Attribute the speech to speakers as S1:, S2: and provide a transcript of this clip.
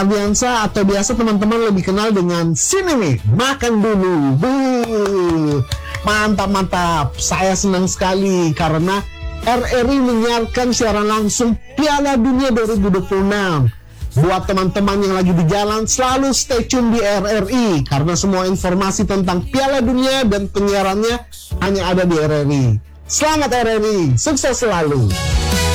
S1: Ardiansa atau biasa teman-teman lebih kenal dengan sini nih, makan dulu. Mantap. Saya senang sekali karena RRI menyiarkan siaran langsung Piala Dunia 2026. Buat teman-teman yang lagi di jalan, selalu stay tune di RRI karena semua informasi tentang Piala Dunia dan penyiarannya hanya ada di RRI. Selamat RRI, sukses selalu.